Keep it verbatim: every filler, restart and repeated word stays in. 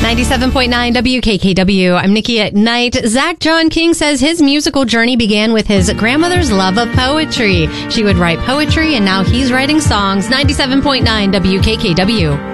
ninety-seven point nine W K K W. I'm Nikki at Night. Zach John King says his musical journey began with his grandmother's love of poetry. She would write poetry, and now he's writing songs. ninety-seven point nine W K K W.